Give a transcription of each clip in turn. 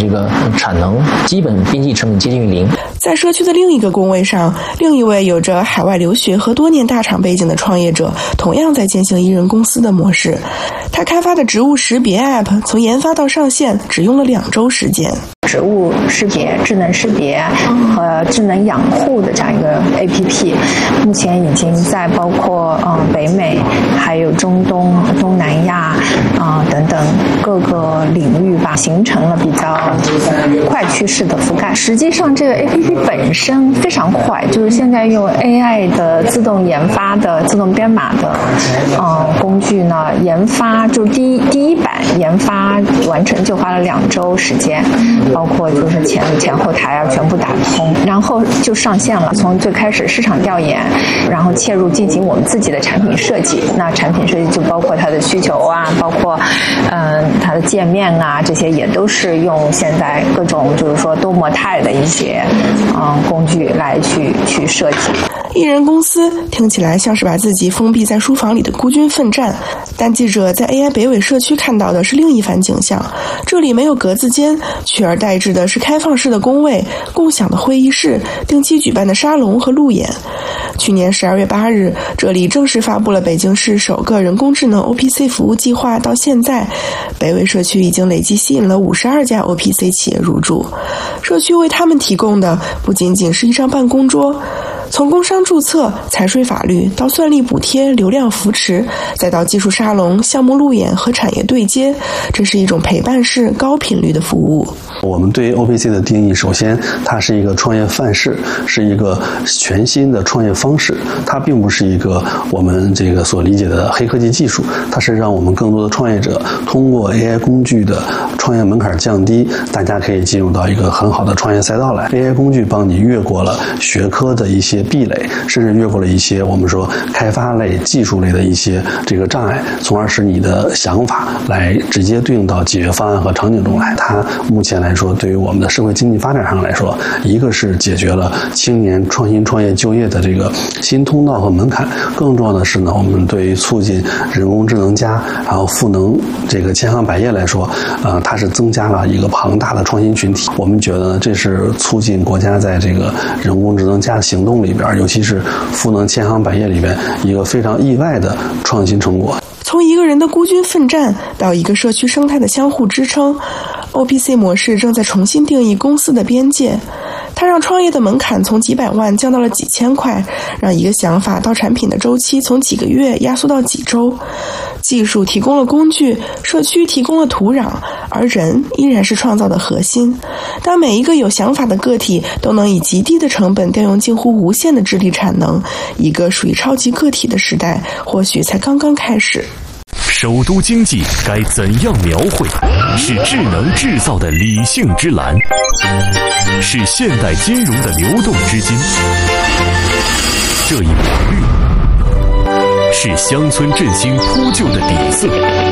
这个产能基本边际成本接近于零。 在社区的另一个工位上，另一位有着海外留学和多年大厂背景的创业者同样在践行一人公司的模式。他开发的植物识别 App 从研发到上线只用了2周时间。 植物识别、智能识别和智能养护的这样一个 APP， 目前已经在包括北美、还有中东、东南亚等等各个领域吧，形成了比较快趋势的覆盖。实际上，这个 APP 本身非常快，就是现在用 AI 的自动研发的自动编码的工具呢，研发就第一版研发完成就花了2周时间。包括就是前后台全部打通，然后就上线了。从最开始市场调研，然后切入进行我们自己的产品设计。那产品设计就包括它的需求啊，包括它的界面啊，这些也都是用现在各种就是说多模态的一些工具来去设计。 一人公司听起来像是把自己封闭在书房里的孤军奋战，但记者在 AI 北纬社区看到的是另一番景象。这里没有格子间，取而代之的是开放式的工位、共享的会议室、定期举办的沙龙和路演。去年12月8日，这里正式发布了北京市首个人工智能 OPC 服务计划。到现在，北纬社区已经累计吸引了52家 OPC 企业入驻。社区为他们提供的不仅仅是一张办公桌，从工商注册、财税法律到算力补贴、流量扶持，再到技术沙龙、项目路演和产业对接，这是一种陪伴式高频率的服务。 我们对 OPC 的定义，首先它是一个创业范式，是一个全新的创业方式，它并不是一个我们这个所理解的黑科技技术，它是让我们更多的创业者通过 AI 工具的创业门槛降低，大家可以进入到一个很好的创业赛道来。AI 工具帮你越过了学科的一些壁垒，甚至越过了一些我们说开发类、技术类的一些这个障碍，从而使你的想法来直接对应到解决方案和场景中来。它目前来说，对于我们的社会经济发展上来说，一个是解决了青年创新创业就业的这个新通道和门槛，更重要的是呢，我们对于促进人工智能加，然后赋能这个千行百业来说，它是增加了一个庞大的创新群体。我们觉得这是促进国家在这个人工智能加行动里边，尤其是赋能千行百业里边一个非常意外的创新成果。 从一个人的孤军奋战到一个社区生态的相互支撑， OPC 模式正在重新定义公司的边界。它让创业的门槛从几百万降到了几千块，让一个想法到产品的周期从几个月压缩到几周。技术提供了工具，社区提供了土壤，而人依然是创造的核心。当每一个有想法的个体都能以极低的成本调用近乎无限的智力产能，一个属于超级个体的时代或许才刚刚开始。 首都经济该怎样描绘？是智能制造的理性之蓝，是现代金融的流动之金。这一抹绿，是乡村振兴铺就的底色，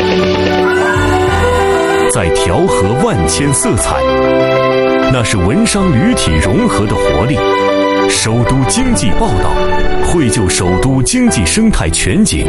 在调和万千色彩，那是文商旅体融合的活力。首都经济报道，绘就首都经济生态全景。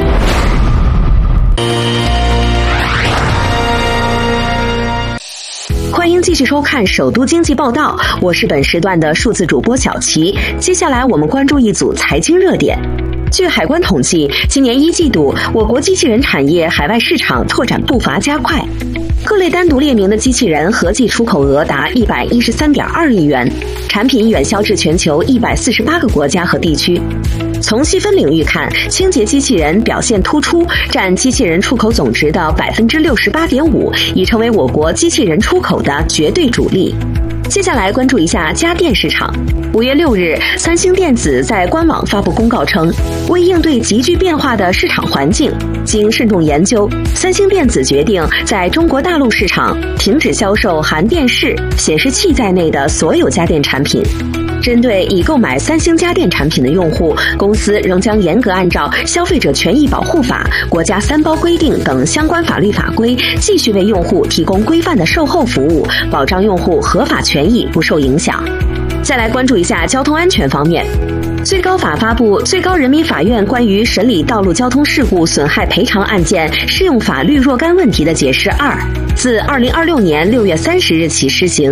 欢迎继续收看首都经济报道，我是本时段的数字主播小齐。接下来我们关注一组财经热点。据海关统计，今年1季度，我国机器人产业海外市场拓展步伐加快，各类单独列明的机器人合计出口额达113.2亿元，产品远销至全球148个国家和地区。从细分领域看，清洁机器人表现突出，占机器人出口总值的68.5%，已成为我国机器人出口的绝对主力。接下来关注一下家电市场。5月6日，三星电子在官网发布公告称，为应对急剧变化的市场环境，经慎重研究，三星电子决定在中国大陆市场停止销售含电视、显示器在内的所有家电产品。针对已购买三星家电产品的用户，公司仍将严格按照《消费者权益保护法》、国家3包规定等相关法律法规，继续为用户提供规范的售后服务，保障用户合法权益不受影响。再来关注一下交通安全方面。最高法发布《最高人民法院关于审理道路交通事故损害赔偿案件适用法律若干问题的解释2》，自2026年6月30日起施行。